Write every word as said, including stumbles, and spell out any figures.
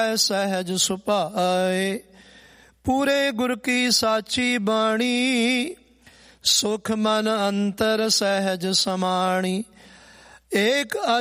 ਸਹਿਜ ਸੁਭਾਏ। ਪੂਰੇ ਗੁਰ ਕੀ ਸਾਚੀ ਬਾਣੀ, ਸੁਖ ਮਨ ਅੰਤਰ ਸਹਿਜ ਸਮਾਣੀ। ਏਕ